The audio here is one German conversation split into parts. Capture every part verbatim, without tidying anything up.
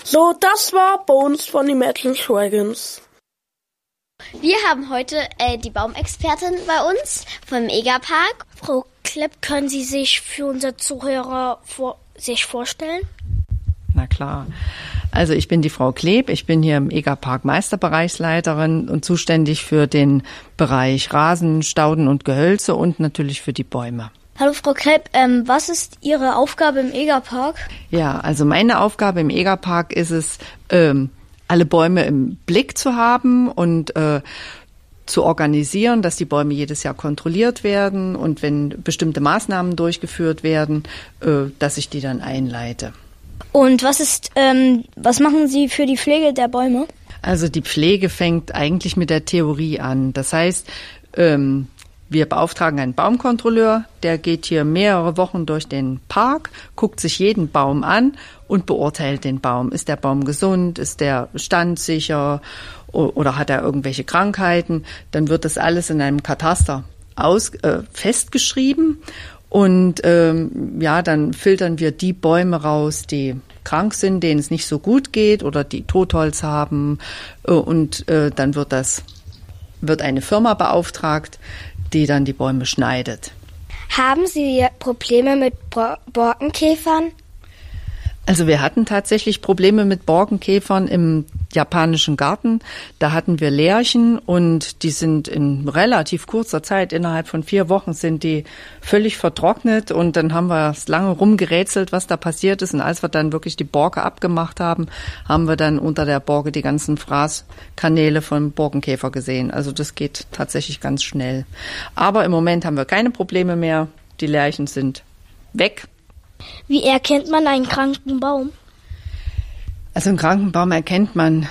So, das war Bones von Imagine Dragons. Wir haben heute äh, die Baumexpertin bei uns vom Egerpark. Frau Klepp, können Sie sich für unsere Zuhörer vor, sich vorstellen? Na klar. Also ich bin die Frau Kleb, ich bin hier im Egerpark Meisterbereichsleiterin und zuständig für den Bereich Rasen, Stauden und Gehölze und natürlich für die Bäume. Hallo Frau Klepp, ähm, was ist Ihre Aufgabe im Egerpark? Ja, also meine Aufgabe im Egerpark ist es, ähm, alle Bäume im Blick zu haben und äh, zu organisieren, dass die Bäume jedes Jahr kontrolliert werden und wenn bestimmte Maßnahmen durchgeführt werden, äh, dass ich die dann einleite. Und was ist, ähm, was machen Sie für die Pflege der Bäume? Also die Pflege fängt eigentlich mit der Theorie an. Das heißt, ähm, wir beauftragen einen Baumkontrolleur, der geht hier mehrere Wochen durch den Park, guckt sich jeden Baum an und beurteilt den Baum. Ist der Baum gesund? Ist der standsicher? Oder hat er irgendwelche Krankheiten? Dann wird das alles in einem Kataster aus, äh, festgeschrieben. Und ähm, ja, dann filtern wir die Bäume raus, die krank sind, denen es nicht so gut geht oder die Totholz haben. Äh, und äh, dann wird das wird eine Firma beauftragt, die dann die Bäume schneidet. Haben Sie Probleme mit Bo- Borkenkäfern? Also wir hatten tatsächlich Probleme mit Borkenkäfern im japanischen Garten. Da hatten wir Lärchen und die sind in relativ kurzer Zeit, innerhalb von vier Wochen sind die völlig vertrocknet und dann haben wir lange rumgerätselt, was da passiert ist und als wir dann wirklich die Borke abgemacht haben, haben wir dann unter der Borke die ganzen Fraßkanäle von Borkenkäfer gesehen. Also das geht tatsächlich ganz schnell. Aber im Moment haben wir keine Probleme mehr. Die Lärchen sind weg. Wie erkennt man einen kranken Baum? Also einen kranken Baum erkennt man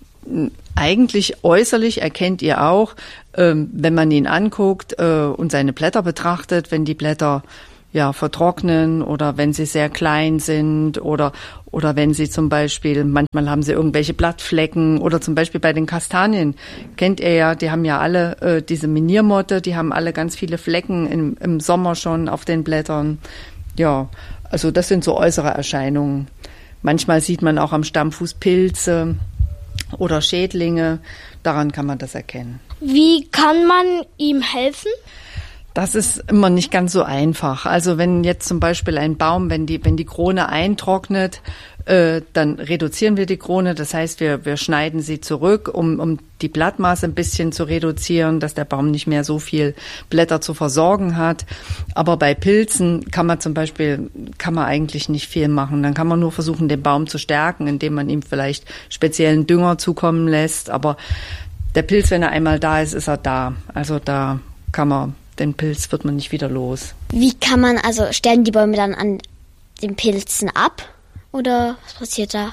eigentlich äußerlich, erkennt ihr auch, ähm, wenn man ihn anguckt äh, und seine Blätter betrachtet, wenn die Blätter ja vertrocknen oder wenn sie sehr klein sind oder oder wenn sie zum Beispiel, manchmal haben sie irgendwelche Blattflecken oder zum Beispiel bei den Kastanien, kennt ihr ja, die haben ja alle äh, diese Miniermotte, die haben alle ganz viele Flecken im, im Sommer schon auf den Blättern. Ja, also das sind so äußere Erscheinungen. Manchmal sieht man auch am Stammfuß Pilze oder Schädlinge. Daran kann man das erkennen. Wie kann man ihm helfen? Das ist immer nicht ganz so einfach. Also wenn jetzt zum Beispiel ein Baum, wenn die, wenn die Krone eintrocknet, äh, dann reduzieren wir die Krone. Das heißt, wir, wir schneiden sie zurück, um, um die Blattmaße ein bisschen zu reduzieren, dass der Baum nicht mehr so viel Blätter zu versorgen hat. Aber bei Pilzen kann man zum Beispiel, kann man eigentlich nicht viel machen. Dann kann man nur versuchen, den Baum zu stärken, indem man ihm vielleicht speziellen Dünger zukommen lässt. Aber der Pilz, wenn er einmal da ist, ist er da. Also da kann man, den Pilz wird man nicht wieder los. Wie kann man, also sterben die Bäume dann an den Pilzen ab? Oder was passiert da?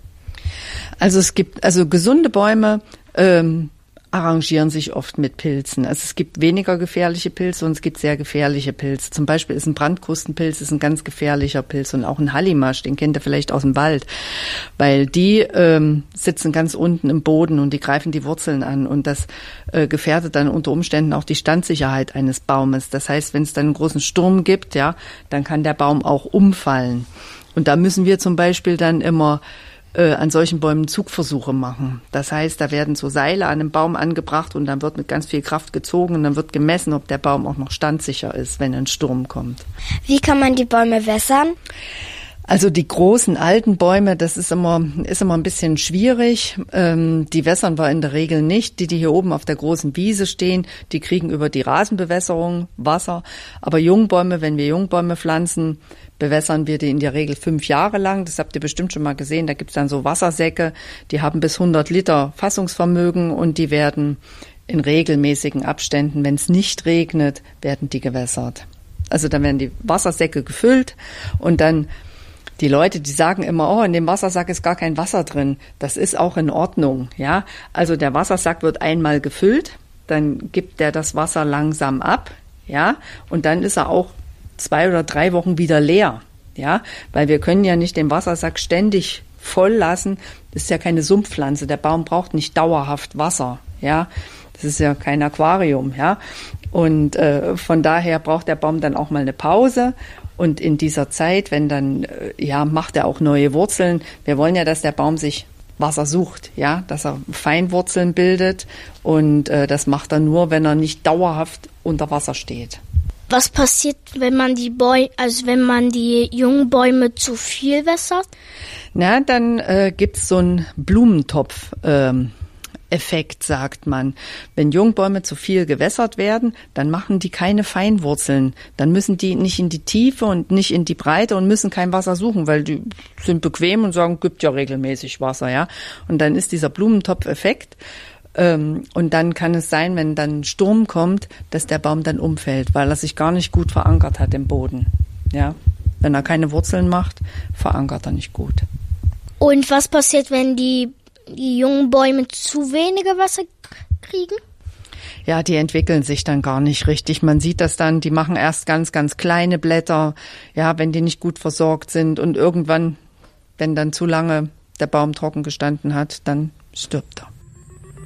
Also es gibt, also gesunde Bäume ähm, arrangieren sich oft mit Pilzen. Also es gibt weniger gefährliche Pilze und es gibt sehr gefährliche Pilze. Zum Beispiel ist ein Brandkrustenpilz ist ein ganz gefährlicher Pilz und auch ein Hallimasch, den kennt ihr vielleicht aus dem Wald, weil die ähm, sitzen ganz unten im Boden und die greifen die Wurzeln an und das äh, gefährdet dann unter Umständen auch die Standsicherheit eines Baumes. Das heißt, wenn es dann einen großen Sturm gibt, ja, dann kann der Baum auch umfallen. Und da müssen wir zum Beispiel dann immer äh, an solchen Bäumen Zugversuche machen. Das heißt, da werden so Seile an einem Baum angebracht und dann wird mit ganz viel Kraft gezogen und dann wird gemessen, ob der Baum auch noch standsicher ist, wenn ein Sturm kommt. Wie kann man die Bäume wässern? Also die großen alten Bäume, das ist immer ist immer ein bisschen schwierig. Ähm, die wässern wir in der Regel nicht. Die, die hier oben auf der großen Wiese stehen, die kriegen über die Rasenbewässerung Wasser. Aber Jungbäume, wenn wir Jungbäume pflanzen, bewässern wir die in der Regel fünf Jahre lang. Das habt ihr bestimmt schon mal gesehen. Da gibt's dann so Wassersäcke, die haben bis hundert Liter Fassungsvermögen und die werden in regelmäßigen Abständen, wenn es nicht regnet, werden die gewässert. Also dann werden die Wassersäcke gefüllt und dann die Leute, die sagen immer, oh, in dem Wassersack ist gar kein Wasser drin. Das ist auch in Ordnung, ja. Also der Wassersack wird einmal gefüllt, dann gibt der das Wasser langsam ab, ja. Und dann ist er auch zwei oder drei Wochen wieder leer, ja. Weil wir können ja nicht den Wassersack ständig voll lassen. Das ist ja keine Sumpfpflanze. Der Baum braucht nicht dauerhaft Wasser, ja. Das ist ja kein Aquarium, ja. Und äh, von daher braucht der Baum dann auch mal eine Pause. Und in dieser Zeit, wenn dann, ja, macht er auch neue Wurzeln. Wir wollen ja, dass der Baum sich Wasser sucht, ja, dass er Feinwurzeln bildet. Und äh, das macht er nur, wenn er nicht dauerhaft unter Wasser steht. Was passiert, wenn man die Bäume, also wenn man die jungen Bäume zu viel wässert? Na, dann äh, gibt's so einen Blumentopf. Ähm, Effekt, sagt man. Wenn Jungbäume zu viel gewässert werden, dann machen die keine Feinwurzeln. Dann müssen die nicht in die Tiefe und nicht in die Breite und müssen kein Wasser suchen, weil die sind bequem und sagen, gibt ja regelmäßig Wasser, ja. Und dann ist dieser Blumentopf-Effekt. Ähm, und dann kann es sein, wenn dann ein Sturm kommt, dass der Baum dann umfällt, weil er sich gar nicht gut verankert hat im Boden, ja. Wenn er keine Wurzeln macht, verankert er nicht gut. Und was passiert, wenn die die jungen Bäume zu wenige Wasser kriegen? Ja, die entwickeln sich dann gar nicht richtig. Man sieht das dann, die machen erst ganz, ganz kleine Blätter, ja, wenn die nicht gut versorgt sind. Und irgendwann, wenn dann zu lange der Baum trocken gestanden hat, dann stirbt er.